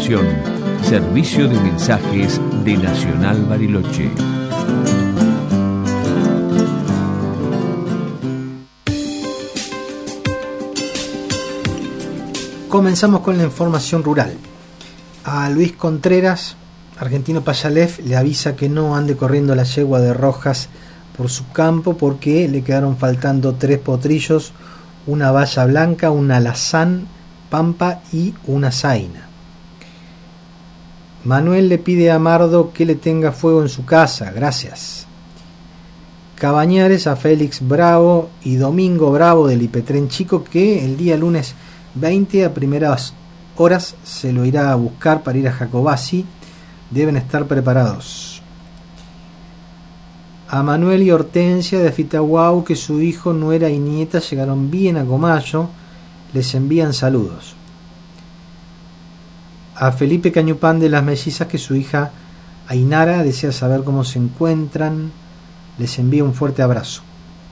información. Servicio de mensajes de Nacional Bariloche. Comenzamos con la información rural. A Luis Contreras, Argentino Payalef, le avisa que no ande corriendo la yegua de Rojas por su campo porque le quedaron faltando 3 potrillos, una valla blanca, una alazán, pampa y una zaina. Manuel le pide a Mardo que le tenga fuego en su casa, gracias. Cabañares a Félix Bravo y Domingo Bravo del Ipetren Chico, que el día lunes 20 a primeras horas se lo irá a buscar para ir a Jacobasi. Deben estar preparados. A Manuel y Hortensia de Fitahuau, que su hijo, nuera y nieta llegaron bien a Comayo, les envían saludos. A Felipe Cañupán de las Mellizas, que su hija Ainara desea saber cómo se encuentran, les envía un fuerte abrazo.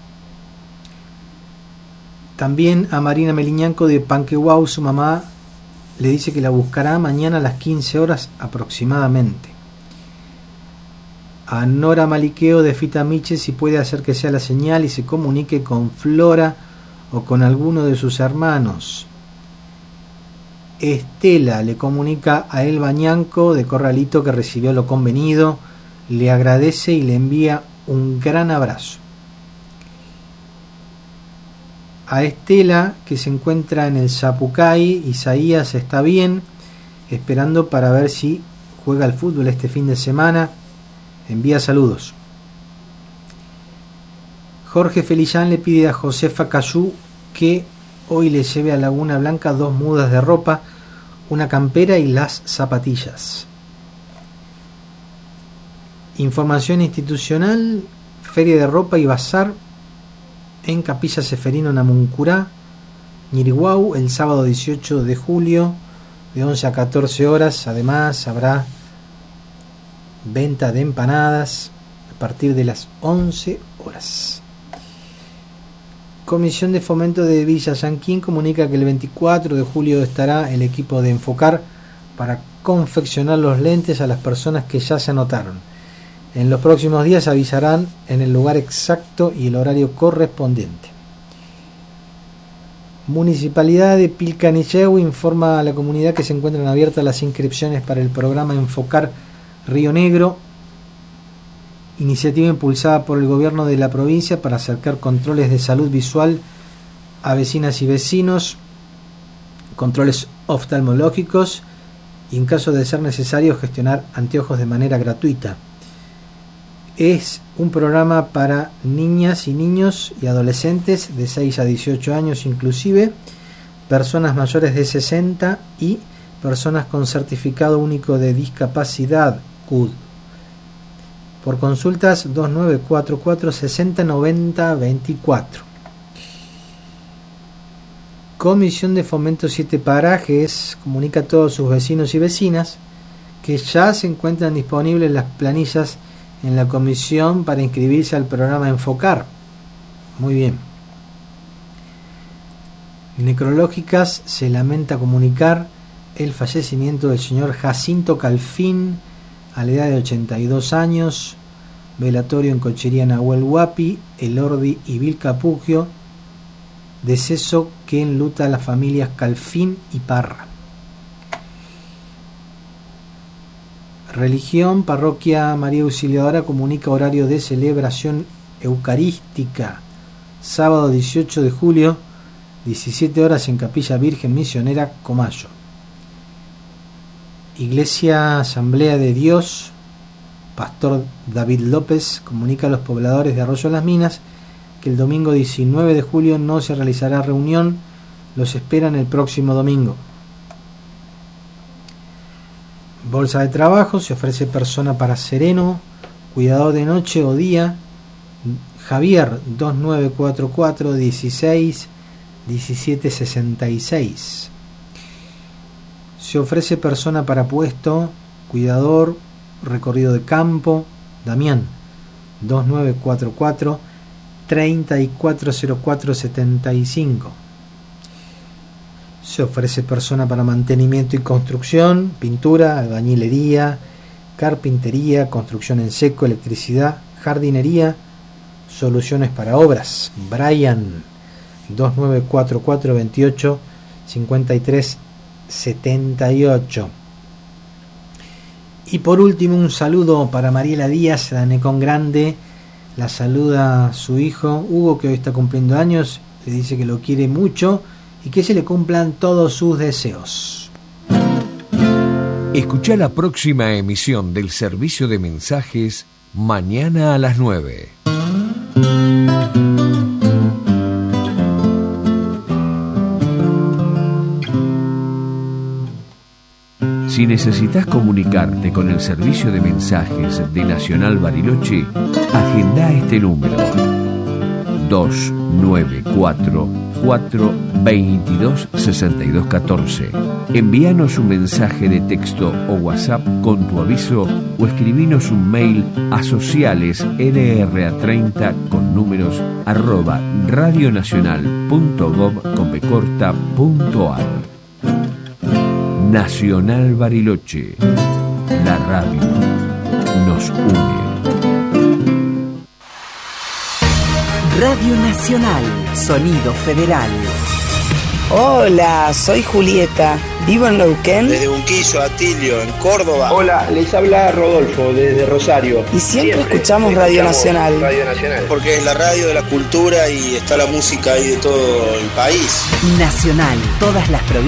También a Marina Meliñanco de Panquehuau, su mamá le dice que la buscará mañana a las 15 horas aproximadamente. A Nora Maliqueo de Fita Miche si puede hacer que sea la señal y se comunique con Flora o con alguno de sus hermanos. Estela le comunica a El Bañanco de Corralito que recibió lo convenido, le agradece y le envía un gran abrazo. A Estela, que se encuentra en el Zapucay, Isaías está bien, esperando para ver si juega al fútbol este fin de semana, envía saludos. Jorge Felillán le pide a Josefa Cayú que hoy le lleve a Laguna Blanca 2 mudas de ropa, una campera y las zapatillas. Información institucional, feria de ropa y bazar en Capilla Seferino Namuncurá, Ñiriguau, el sábado 18 de julio, de 11 a 14 horas. Además habrá venta de empanadas a partir de las 11 horas. Comisión de Fomento de Villa Yanquín comunica que el 24 de julio estará el equipo de Enfocar para confeccionar los lentes a las personas que ya se anotaron. En los próximos días avisarán en el lugar exacto y el horario correspondiente. Municipalidad de Pilcanilleu informa a la comunidad que se encuentran abiertas las inscripciones para el programa Enfocar Río Negro, iniciativa impulsada por el gobierno de la provincia para acercar controles de salud visual a vecinas y vecinos, controles oftalmológicos y, en caso de ser necesario, gestionar anteojos de manera gratuita. Es un programa para niñas y niños y adolescentes de 6 a 18 años inclusive, personas mayores de 60 y personas con certificado único de discapacidad CUD. Por consultas 2944 60 90 24. Comisión de Fomento 7 Parajes comunica a todos sus vecinos y vecinas que ya se encuentran disponibles las planillas en la comisión para inscribirse al programa Enfocar. Muy bien. Necrológicas se lamenta comunicar el fallecimiento del señor Jacinto Calfín a la edad de 82 años. Velatorio en Cochería Nahuel Huapi, Elordi y Vilcapugio. Deceso que enluta a las familias Calfín y Parra. Religión, Parroquia María Auxiliadora comunica horario de celebración eucarística. Sábado 18 de julio, 17 horas en Capilla Virgen Misionera, Comayo. Iglesia Asamblea de Dios, Pastor David López comunica a los pobladores de Arroyo Las Minas que el domingo 19 de julio no se realizará reunión, los esperan el próximo domingo. Bolsa de trabajo, se ofrece persona para sereno, cuidador de noche o día, Javier 2944 16 17 66. Se ofrece persona para puesto, cuidador, recorrido de campo, Damián 2944 340475. Se ofrece persona para mantenimiento y construcción, pintura, albañilería, carpintería, construcción en seco, electricidad, jardinería, soluciones para obras. Brian, 2944 28 53 78. Y por último, un saludo para Mariela Díaz, la Necón Grande. La saluda su hijo Hugo, que hoy está cumpliendo años. Le dice que lo quiere mucho y que se le cumplan todos sus deseos. Escuchá la próxima emisión del servicio de mensajes mañana a las 9. Si necesitas comunicarte con el servicio de mensajes de Nacional Bariloche, agenda este número: 294-422-6214. Envíanos un mensaje de texto o WhatsApp con tu aviso o escribinos un mail a socialesnra30 con números @radionacional.gov.ar. Nacional Bariloche, la radio nos une. Radio Nacional, sonido federal. Hola, soy Julieta, vivo en Neuquén. Desde Unquillo, Atilio, en Córdoba. Hola, les habla Rodolfo desde Rosario. Y siempre escuchamos Radio Nacional. Radio Nacional. Porque es la radio de la cultura y está la música ahí de todo el país. Nacional, todas las provincias.